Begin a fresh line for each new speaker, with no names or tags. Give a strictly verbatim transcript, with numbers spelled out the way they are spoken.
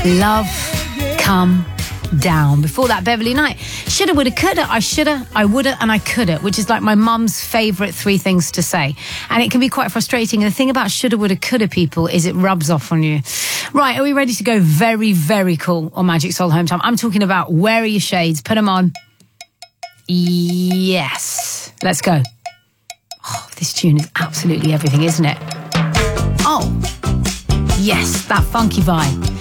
Love Come Down. Before that, Beverly Knight. Shoulda, woulda, coulda. I shoulda, I woulda, and I coulda, which is like my mum's favourite three things to say. And it can be quite frustrating. And the thing about shoulda, woulda, coulda people is it rubs off on you. Right, are we ready to go very, very cool on Magic Soul Home Time? I'm talking about where are your shades? Put them on. Yes. Let's go. Oh, this tune is absolutely everything, isn't it? Oh, yes, that funky vibe.